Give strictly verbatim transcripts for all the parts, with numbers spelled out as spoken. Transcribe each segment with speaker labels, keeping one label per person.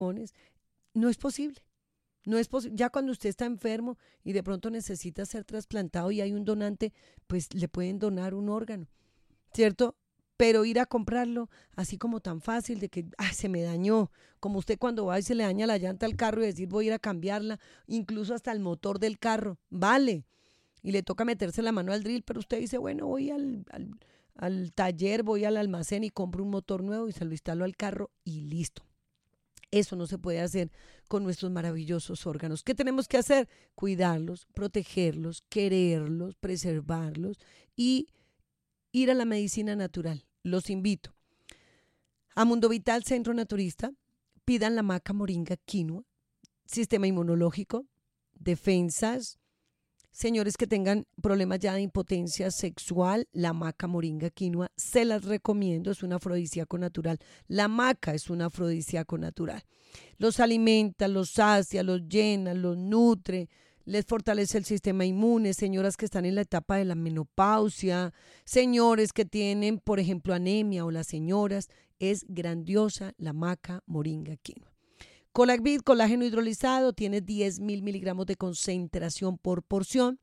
Speaker 1: pulmones, no es posible. No es posible. Ya cuando usted está enfermo y de pronto necesita ser trasplantado y hay un donante, pues le pueden donar un órgano, ¿cierto? Pero ir a comprarlo así como tan fácil de que ay, se me dañó, como usted cuando va y se le daña la llanta al carro y decir voy a ir a cambiarla, incluso hasta el motor del carro, vale, y le toca meterse la mano al drill, pero usted dice, bueno, voy al, al, al taller, voy al almacén y compro un motor nuevo y se lo instalo al carro y listo. Eso no se puede hacer con nuestros maravillosos órganos. ¿Qué tenemos que hacer? Cuidarlos, protegerlos, quererlos, preservarlos y ir a la medicina natural. Los invito a Mundo Vital Centro Naturista. Pidan la maca moringa quinoa, sistema inmunológico, defensas. Señores que tengan problemas ya de impotencia sexual, la maca moringa quinoa, se las recomiendo, es un afrodisíaco natural. La maca es un afrodisíaco natural. Los alimenta, los sacia, los llena, los nutre, les fortalece el sistema inmune. Señoras que están en la etapa de la menopausia, señores que tienen, por ejemplo, anemia o las señoras, es grandiosa la maca moringa quinoa. Colagvid, colágeno hidrolizado, tiene diez mil miligramos de concentración por porción,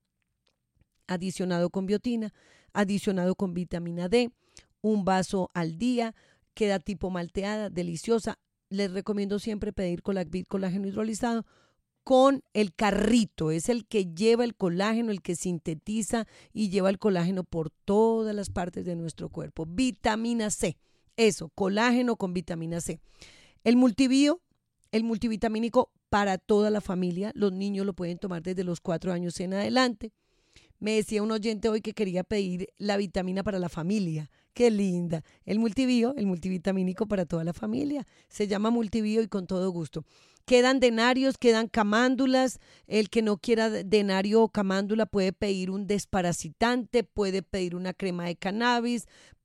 Speaker 1: adicionado con biotina, adicionado con vitamina D, un vaso al día, queda tipo malteada, deliciosa. Les recomiendo siempre pedir Colagvid, colágeno hidrolizado, con el carrito, es el que lleva el colágeno, el que sintetiza y lleva el colágeno por todas las partes de nuestro cuerpo. Vitamina C, eso, colágeno con vitamina C. El multibio, el multivitamínico para toda la familia, los niños lo pueden tomar desde los cuatro años en adelante. Me decía un oyente hoy que quería pedir la vitamina para la familia. ¡Qué linda! El multibio, el multivitamínico para toda la familia. Se llama multibio y con todo gusto. Quedan denarios, quedan camándulas. El que no quiera denario o camándula puede pedir un desparasitante, puede pedir una crema de cannabis,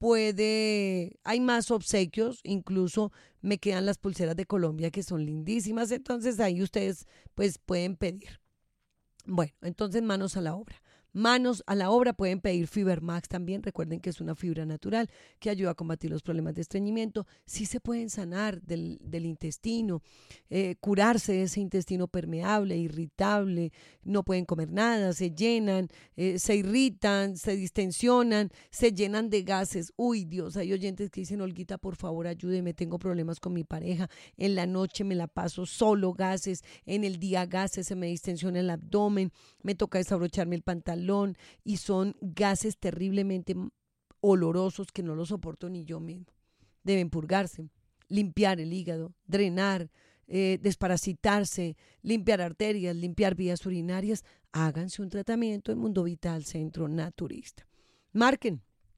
Speaker 1: puede... Hay más obsequios, incluso me quedan las pulseras de Colombia que son lindísimas. Entonces ahí ustedes pues pueden pedir. Bueno, entonces manos a la obra. Manos a la obra, pueden pedir Fibermax también, recuerden que es una fibra natural que ayuda a combatir los problemas de estreñimiento. Sí se pueden sanar del, del intestino, eh, curarse de ese intestino permeable, irritable, no pueden comer nada, se llenan, eh, se irritan, se distensionan, se llenan de gases. Uy, Dios, hay oyentes que dicen, Olguita, por favor, ayúdeme, tengo problemas con mi pareja, en la noche me la paso solo gases, en el día gases, se me distensiona el abdomen, me toca desabrocharme el pantalón, y son gases terriblemente olorosos que no los soporto ni yo mismo. Deben purgarse, limpiar el hígado, drenar, eh, desparasitarse, limpiar arterias, limpiar vías urinarias. Háganse un tratamiento en Mundo Vital Centro Naturista. Marquen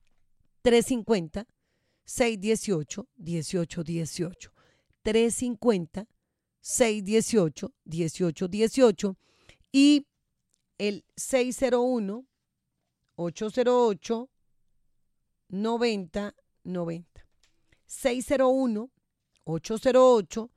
Speaker 1: tres cinco cero, seis uno ocho, uno ocho uno ocho, tres cinco cero, seis uno ocho, uno ocho uno ocho y el seis cero uno, ocho cero ocho, nueve cero nueve cero. seis cero uno, ocho cero ocho,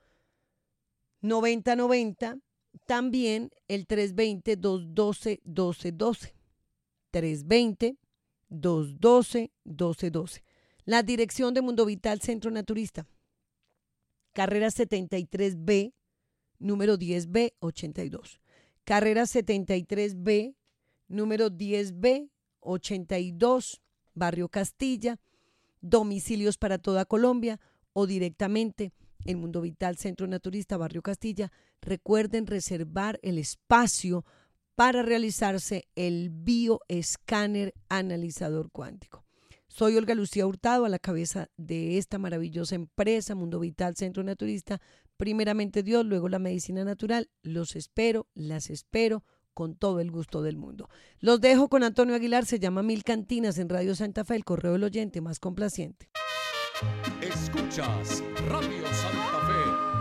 Speaker 1: nueve cero nueve cero. También el tres dos cero, dos uno dos, uno dos uno dos. tres dos cero, dos uno dos, uno dos uno dos. La dirección de Mundo Vital Centro Naturista. Carrera setenta y tres B, número diez B, ochenta y dos. Carrera setenta y tres B, número diez B, ochenta y dos, Barrio Castilla, domicilios para toda Colombia o directamente en Mundo Vital Centro Naturista, Barrio Castilla. Recuerden reservar el espacio para realizarse el bioescáner analizador cuántico. Soy Olga Lucía Hurtado, a la cabeza de esta maravillosa empresa, Mundo Vital Centro Naturista. Primeramente Dios, luego la medicina natural. Los espero, las espero con todo el gusto del mundo. Los dejo con Antonio Aguilar, se llama Mil Cantinas en Radio Santa Fe, el correo del oyente más complaciente.
Speaker 2: Escuchas Radio Santa Fe.